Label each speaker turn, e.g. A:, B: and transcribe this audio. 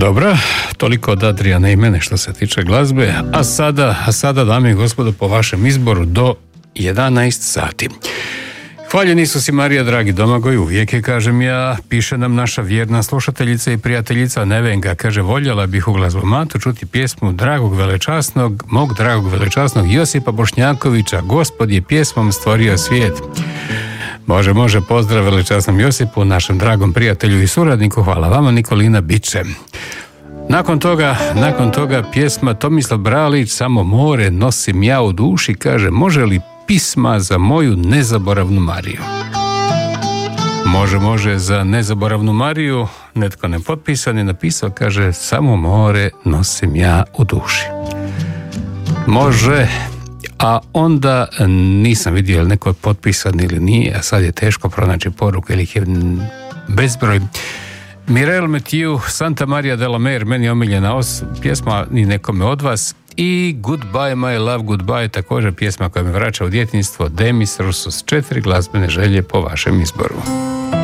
A: Dobro, toliko od Adrijana i mene što se tiče glazbe, a sada dame i gospodo, po vašem izboru do 11 sati. Hvaljeni su si Marija, dragi Domagoj, uvijek je, kažem ja, piše nam naša vjerna slušateljica i prijateljica Nevenka, kaže, voljela bih u glazbomatu čuti pjesmu mog dragog velečasnog Josipa Bošnjakovića, Gospod je pjesmom stvorio svijet. Može, pozdrav velečasnom Josipu, našem dragom prijatelju i suradniku, hvala vama, Nikolina Biće. Nakon toga pjesma Tomislav Bralić, Samo more nosim ja u duši, kaže, može li pisma za moju nezaboravnu Mariju? Može, za nezaboravnu Mariju, netko nepotpisan je napisao, kaže, samo more nosim ja u duši. Može, a onda nisam vidio je li neko potpisan ili nije, a sad je teško pronaći poruku, ili ih je bezbroj. Mirel Mathieu, Santa Maria de la Mer, meni je omiljena pjesma i nekome od vas, i Goodbye My Love Goodbye, također pjesma koja me vraća u djetinjstvo, Demis Roussos, 4 glazbene želje po vašem izboru.